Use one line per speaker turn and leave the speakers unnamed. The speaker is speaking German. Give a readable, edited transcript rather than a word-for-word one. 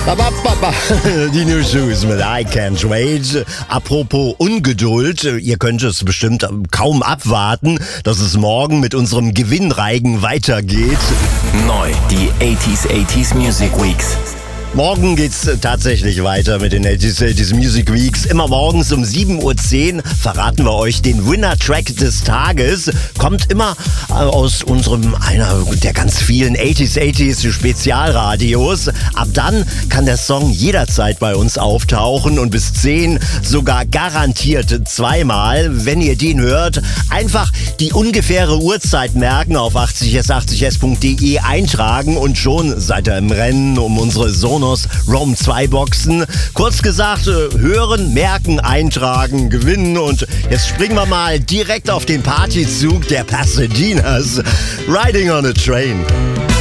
Die New Shoes mit I Can't Wait. Apropos Ungeduld, ihr könnt es bestimmt kaum abwarten, dass es morgen mit unserem Gewinnreigen weitergeht.
Neu, die 80s Music Weeks.
Morgen geht's tatsächlich weiter mit den 80s Music Weeks. Immer morgens um 7.10 Uhr verraten wir euch den Winner-Track des Tages. Kommt immer aus einer der ganz vielen 80s Spezialradios. Ab dann kann der Song jederzeit bei uns auftauchen und bis 10 sogar garantiert zweimal. Wenn ihr den hört, einfach die ungefähre Uhrzeit merken, auf 80s80s.de eintragen und schon seid ihr im Rennen um unsere Sonos Roam 2 Boxen. Kurz gesagt, hören, merken, eintragen, gewinnen und jetzt springen wir mal direkt auf den Partyzug der Pasadenas. Riding on a Train.